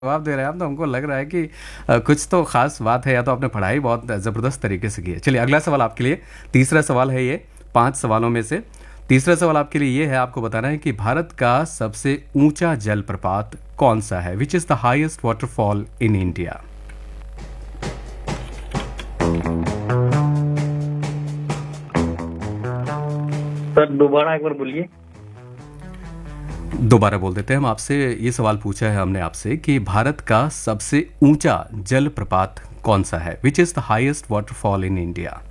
जवाब दे रहे हैं आप, तो हमको लग रहा है कि कुछ तो खास बात है, या तो आपने पढ़ाई बहुत ज़बरदस्त तरीके से की है। चलिए अगला सवाल आपके लिए, तीसरा सवाल है ये 5 सवालों में से। तीसरा सवाल आपके लिए ये है, आपको बताना है कि भारत का सबसे ऊंचा जलप्रपात कौन सा है। Which is the highest waterfall in India. Sir दोबारा एक बार बोलिए। दोबारा बोल देते हैं हम आपसे। ये सवाल पूछा है हमने आपसे कि भारत का सबसे ऊंचा जलप्रपात कौन सा है। Which is the highest waterfall in India.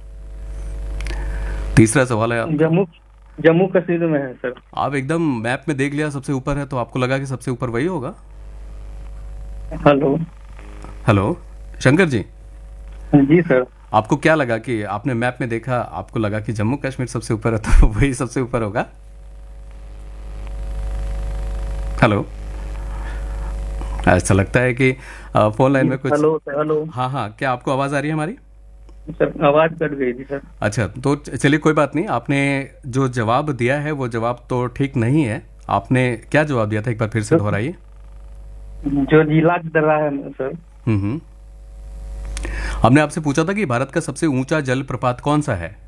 तीसरा सवाल है आपका। जम्मू जम्मू कश्मीर में है सर। आप एकदम मैप में देख लिया सबसे ऊपर है, तो आपको लगा कि सबसे ऊपर वही होगा। हेलो। हेलो शंकर जी, जी सर। आपको क्या लगा कि आपने मैप में देखा, आपको लगा कि जम्मू कश्मीर सबसे ऊपर है तो वही सबसे ऊपर होगा। हेलो, ऐसा लगता है कि फोन लाइन में कुछ। Hello sir. हेलो। हाँ हाँ, क्या आपको आवाज़ आ रही है हमारी। सर आवाज कट गई थी सर। अच्छा, तो चलिए कोई बात नहीं। आपने जो जवाब दिया है वो जवाब तो ठीक नहीं है। आपने क्या जवाब दिया था, एक बार फिर से दोहराइए। जो जिला दर्रा है सर। हम्म। हमने आपसे पूछा था कि भारत का सबसे ऊंचा जलप्रपात कौन सा है।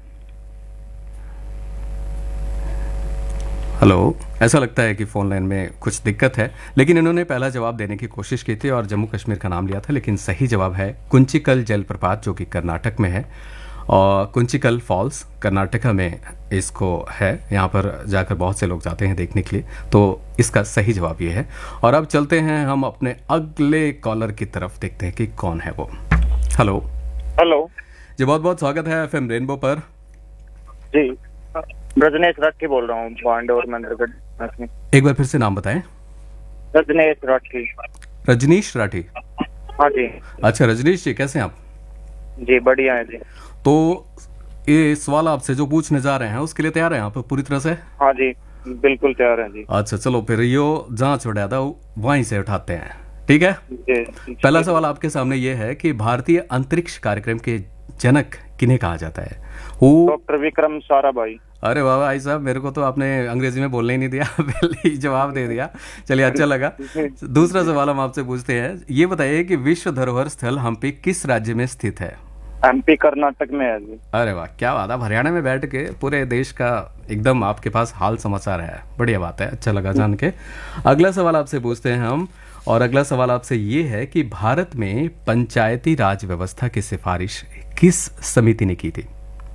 हेलो, ऐसा लगता है कि फोन लाइन में कुछ दिक्कत है, लेकिन इन्होंने पहला जवाब देने की कोशिश की थी और जम्मू कश्मीर का नाम लिया था, लेकिन सही जवाब है कुंचिकल जलप्रपात, जो कि कर्नाटक में है। और कुंचिकल फॉल्स कर्नाटका में इसको है। यहाँ पर जाकर बहुत से लोग जाते हैं देखने के लिए, तो इसका सही जवाब ये है। और अब चलते हैं हम अपने अगले कॉलर की तरफ, देखते हैं कि कौन है वो। हेलो। हेलो जी, बहुत बहुत स्वागत है एफएम रेनबो पर। जी, रजनीश राठी बोल रहा हूँ, पांडे और महेंद्रगढ़। एक बार फिर से नाम बताएं। रजनीश राठी। रजनीश राठी। हाँ जी। अच्छा रजनीश जी, कैसे हैं आप। जी बढ़िया है जी। तो ये सवाल आपसे जो पूछने जा रहे हैं उसके लिए तैयार हैं आप पूरी तरह से। हाँ जी बिल्कुल तैयार है जी। अच्छा चलो, फिर यो जहाँ छोड़ा था वहीं से उठाते हैं, ठीक है। जी। पहला सवाल आपके सामने ये है कि भारतीय अंतरिक्ष कार्यक्रम के जनक किन्हें कहा जाता है। डॉक्टर विक्रम साराभाई। अरे वाह भाई साहब, मेरे को तो आपने अंग्रेजी में बोलने ही नहीं दिया, पहले ही जवाब दे दिया। चलिए अच्छा लगा। दूसरा सवाल हम आपसे पूछते हैं, ये बताइए कि विश्व धरोहर स्थल हम्पी किस राज्य में स्थित है। एमपी कर्नाटक में है जी। अरे वाह, क्या बात है। हरियाणा में बैठ के पूरे देश का एकदम आपके पास हाल समाचार है, बढ़िया बात है, अच्छा लगा जान के। अगला सवाल आपसे पूछते हैं हम, और अगला सवाल आपसे ये है कि भारत में पंचायती राज व्यवस्था की सिफारिश किस समिति ने की थी।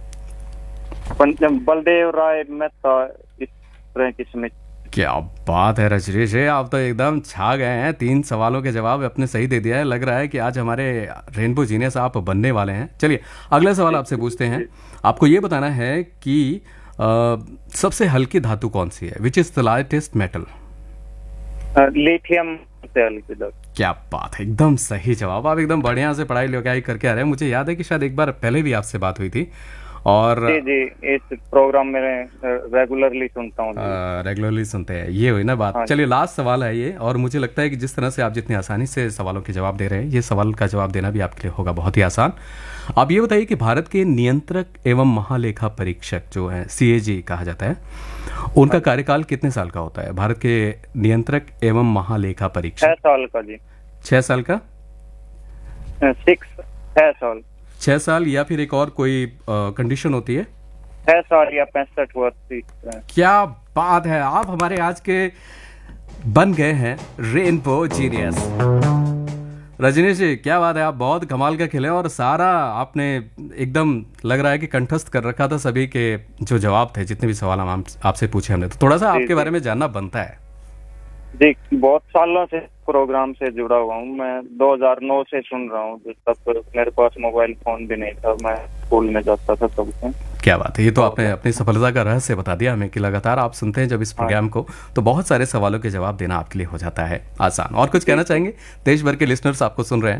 बलदेव राय मेहता इस तरह की समिति। क्या बात है रजनीश, आप तो एकदम छा गए हैं। 3 सवालों के जवाब आपने सही दे दिया है। लग रहा है कि आज हमारे रेनबो जीनियस आप बनने वाले हैं। चलिए अगला सवाल आपसे पूछते हैं। आपको ये बताना है कि सबसे हल्की धातु कौन सी है। Which is the lightest metal. Lithium से हल्की धातु। क्या बात है, एकदम सही जवाब। आप एकदम बढ़िया से पढ़ाई लिखाई करके आ रहे हैं। मुझे याद है कि शायद एक बार पहले भी आपसे बात हुई थी। और जी इस प्रोग्राम में रेगुलरली सुनता हूँ। रेगुलरली सुनते हैं, ये हुई ना बात। हाँ। चलिए लास्ट सवाल है ये, और मुझे लगता है कि जिस तरह से आप जितनी आसानी से सवालों के जवाब दे रहे हैं, ये सवाल का जवाब देना भी आपके लिए होगा बहुत ही आसान। आप ये बताइए कि भारत के नियंत्रक एवं महालेखा परीक्षक जो है, सीएजी कहा जाता है, उनका कार्यकाल कितने साल का होता है। भारत के नियंत्रक एवं महालेखा परीक्षक। 6 साल का जी। 6 साल का। 6 साल। 6 साल या फिर एक और कोई कंडीशन होती है। 6 साल या 65 वर्ष। क्या बात है, आप हमारे आज के बन गए हैं रेनबो जीनियस। रजनीश जी क्या बात है, आप बहुत कमाल का खेले, और सारा आपने एकदम लग रहा है कि कंठस्थ कर रखा था सभी के जो जवाब थे, जितने भी सवाल हम आपसे पूछे हमने। तो थोड़ा सा आपके बारे में जानना बनता है। जी बहुत सालों से प्रोग्राम से जुड़ा हुआ हूँ मैं। 2009 से सुन रहा हूँ, जब तक मेरे पास मोबाइल फोन भी नहीं था, मैं स्कूल में जाता था तब से। क्या बात है, ये तो आपने अपनी सफलता का रहस्य बता दिया हमें कि लगातार आप सुनते हैं जब इस प्रोग्राम को, तो बहुत सारे सवालों के जवाब देना आपके लिए हो जाता है आसान। और कुछ कहना चाहेंगे, देश भर के लिसनर्स आपको सुन रहे हैं।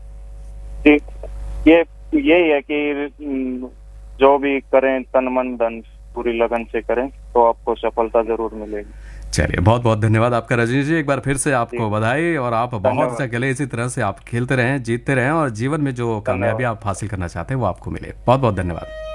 जी यही है कि जो भी करें तन मन धन पूरी लगन से करें तो आपको सफलता जरूर मिलेगी। चलिए बहुत बहुत धन्यवाद आपका रजनीश जी, एक बार फिर से आपको बधाई, और आप बहुत अच्छा खेले। इसी तरह से आप खेलते रहें, जीतते रहें, और जीवन में जो कामयाबी आप हासिल करना चाहते हैं वो आपको मिले। बहुत बहुत धन्यवाद।